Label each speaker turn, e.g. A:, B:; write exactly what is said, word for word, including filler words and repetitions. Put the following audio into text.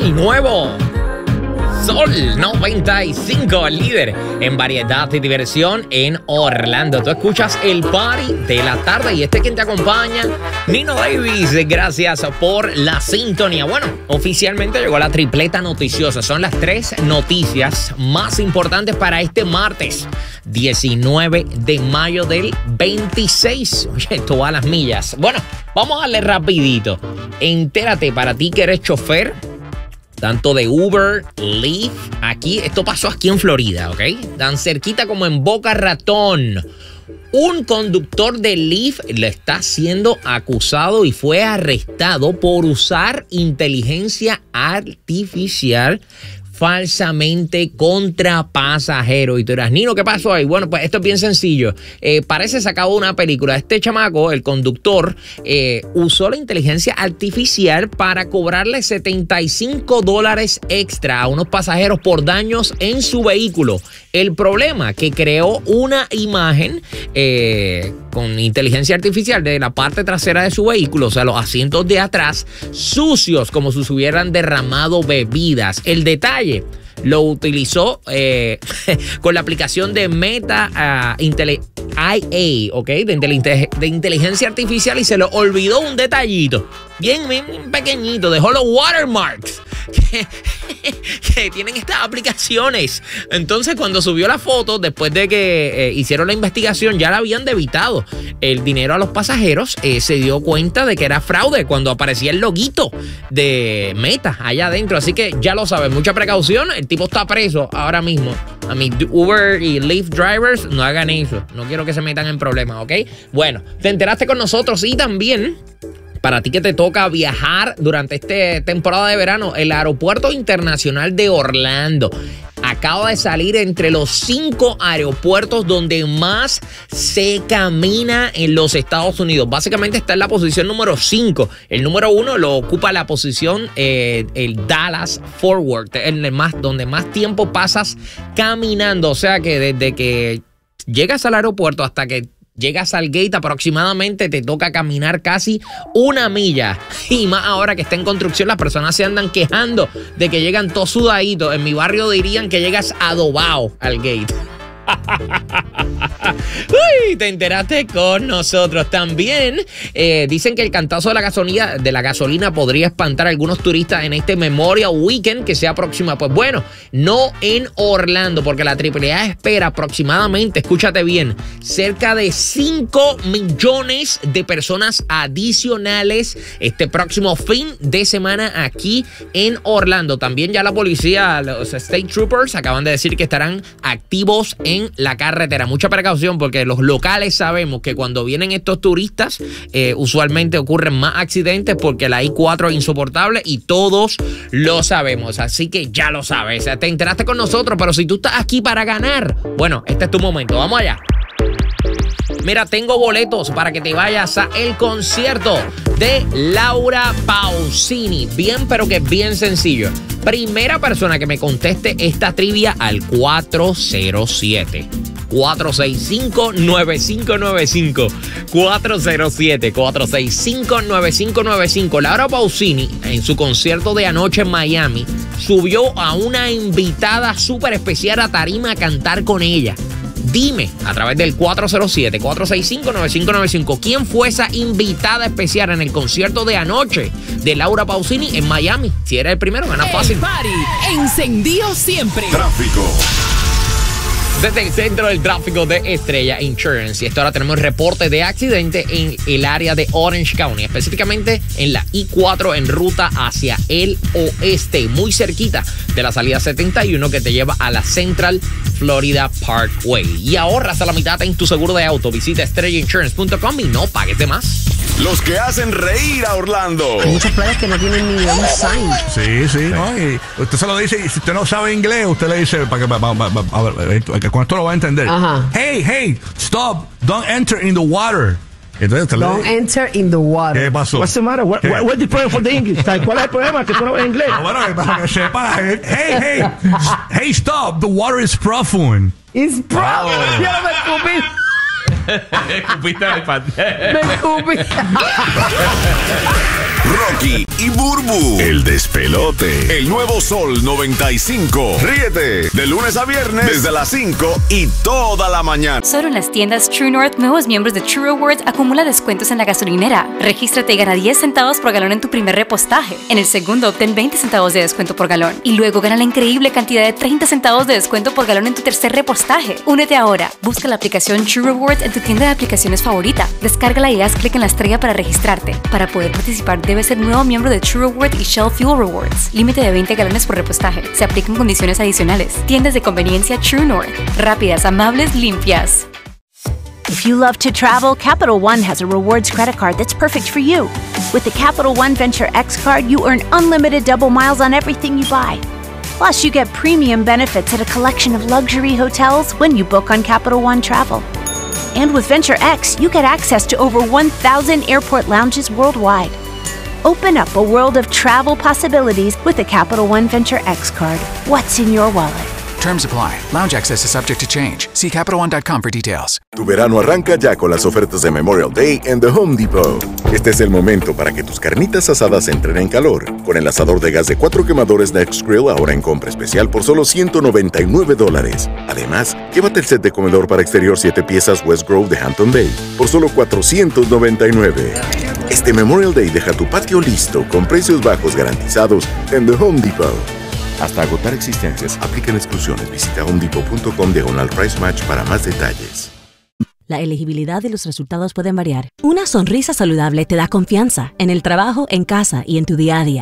A: el nuevo Sol noventa y cinco, el líder en variedad y diversión en Orlando. Tú escuchas el party de la tarde y este quien te acompaña, Nino Davis. Gracias por la sintonía. Bueno, oficialmente llegó la tripleta noticiosa. Son las tres noticias más importantes para este martes diecinueve de mayo del veintiséis. Oye, esto va a las millas. Bueno, vamos a darle rapidito. Entérate, para ti que eres chofer, tanto de Uber, Lyft, aquí, esto pasó aquí en Florida, ¿ok? Tan cerquita como en Boca Ratón. Un conductor de Lyft le está siendo acusado y fue arrestado por usar inteligencia artificial falsamente contra pasajeros. Y tú dirás, Nino, ¿qué pasó ahí? Bueno, pues esto es bien sencillo. Eh, parece sacado de una película. Este chamaco, el conductor, eh, usó la inteligencia artificial para cobrarle setenta y cinco dólares extra a unos pasajeros por daños en su vehículo. El problema, que creó una imagen eh, con inteligencia artificial de la parte trasera de su vehículo, o sea, los asientos de atrás, sucios, como si se hubieran derramado bebidas. El detalle lo utilizó eh, con la aplicación de Meta uh, Intele- I A, ¿ok? De, inteligen- de inteligencia artificial, y se le olvidó un detallito. Bien, bien pequeñito. Dejó los watermarks que, que tienen estas aplicaciones. Entonces, cuando subió la foto, después de que eh, hicieron la investigación, ya le habían debitado el dinero a los pasajeros. Eh, se dio cuenta de que era fraude cuando aparecía el loguito de Meta allá adentro. Así que ya lo saben, mucha precaución. El tipo está preso ahora mismo. A mis Uber y Lyft drivers, no hagan eso. No quiero que se metan en problemas, ¿ok? Bueno, te enteraste con nosotros. Y también, para ti que te toca viajar durante esta temporada de verano, el Aeropuerto Internacional de Orlando acaba de salir entre los cinco aeropuertos donde más se camina en los Estados Unidos. Básicamente está en la posición número cinco. El número uno lo ocupa la posición eh, el Dallas Fort Worth, en el más, donde más tiempo pasas caminando. O sea que desde que llegas al aeropuerto hasta que llegas al gate aproximadamente te toca caminar casi una milla. Y más ahora que está en construcción, las personas se andan quejando de que llegan todos sudaditos. En mi barrio dirían que llegas adobado al gate. Uy, te enteraste con nosotros también. Eh, dicen que el cantazo de la gasolina de la gasolina podría espantar a algunos turistas en este Memorial Weekend que se aproxima. Pues bueno, no en Orlando, porque la triple A espera aproximadamente, escúchate bien, cerca de cinco millones de personas adicionales este próximo fin de semana aquí en Orlando. También ya la policía, los State Troopers, acaban de decir que estarán activos en en la carretera. Mucha precaución, porque los locales sabemos que cuando vienen estos turistas eh, usualmente ocurren más accidentes porque la I cuatro es insoportable y todos lo sabemos. Así que ya lo sabes. Te enteraste con nosotros, pero si tú estás aquí para ganar, bueno, este es tu momento. Vamos allá. Mira, tengo boletos para que te vayas a el concierto de Laura Pausini. Bien, pero que es bien sencillo. Primera persona que me conteste esta trivia al cuatro cero siete, cuatro seis cinco, nueve cinco nueve cinco. cuatro cero siete, cuatro seis cinco, nueve cinco nueve cinco. Laura Pausini, en su concierto de anoche en Miami, subió a una invitada súper especial a tarima a cantar con ella. Dime, a través del cuatro cero siete, cuatro seis cinco, nueve cinco nueve cinco, ¿quién fue esa invitada especial en el concierto de anoche de Laura Pausini en Miami? Si eres el primero, gana fácil.
B: El party encendido siempre.
C: Tráfico.
A: Desde el centro del tráfico de Estrella Insurance. Y esto ahora tenemos reporte de accidente en el área de Orange County, específicamente en la I cuatro en ruta hacia el oeste, muy cerquita de la salida setenta y uno que te lleva a la Central Florida Parkway. Y ahorras a la mitad en tu seguro de auto. Visita estrella insurance punto com y no pagues de más.
C: Los que hacen reír a Orlando.
D: Hay muchas playas que no tienen ni un sign.
E: Sí, sí, ¿no? Y usted se lo dice, y si usted no sabe inglés, usted le dice, para que, pa, pa, pa, a ver, que con esto lo va a entender.
D: Ajá.
E: Hey, hey, stop, don't enter in the water. Entonces, usted
D: Don't
E: le,
D: enter in the water.
E: ¿qué pasó?
F: What's the matter? What,
E: ¿Qué?
F: what, what's the problem for the English? ¿Cuál es el problema? Que tú no ves inglés.
E: Ah, bueno, para que sepa. Hey, hey, hey, stop, the water is profound.
D: It's brown.
E: Oh.
D: Ya me escupí.
A: Escupiste al pan.
D: Me escupí.
C: Rocky y Burbu. El despelote. El nuevo Sol noventa y cinco. Ríete de lunes a viernes desde las cinco y toda la mañana.
G: Solo en las tiendas True North, nuevos miembros de True Rewards acumula descuentos en la gasolinera. Regístrate y gana diez centavos por galón en tu primer repostaje. En el segundo, obtén veinte centavos de descuento por galón. Y luego gana la increíble cantidad de treinta centavos de descuento por galón en tu tercer repostaje. Únete ahora. Busca la aplicación True Rewards en tu tienda de aplicaciones favorita. Descárgala y haz clic en la estrella para registrarte. Para poder participar, debes ser nuevo miembro de True Rewards y Shell Fuel Rewards. Límite de veinte galones por repostaje. Se aplican condiciones adicionales. Tiendas de conveniencia True North. Rápidas, amables, limpias.
H: If you love to travel, Capital One has a rewards credit card that's perfect for you. With the Capital One Venture X card, you earn unlimited double miles on everything you buy. Plus, you get premium benefits at a collection of luxury hotels when you book on Capital One Travel. And with Venture X, you get access to over one thousand airport lounges worldwide. Open up a world of travel possibilities with the Capital One Venture X card. What's in your wallet?
I: Terms apply. Lounge access is subject to change. See Capital One dot com for details.
C: Tu verano arranca ya con las ofertas de Memorial Day en The Home Depot. Este es el momento para que tus carnitas asadas entren en calor. Con el asador de gas de cuatro quemadores Nextgrill ahora en compra especial por solo ciento noventa y nueve dólares. Además, llévate el set de comedor para exterior siete piezas West Grove de Hampton Bay por solo cuatrocientos noventa y nueve. Este Memorial Day deja tu patio listo con precios bajos garantizados en The Home Depot. Hasta agotar existencias, aplican exclusiones. Visita homedepot punto com diagonal price match para más detalles.
J: La elegibilidad de los resultados pueden variar. Una sonrisa saludable te da confianza en el trabajo, en casa y en tu día a día.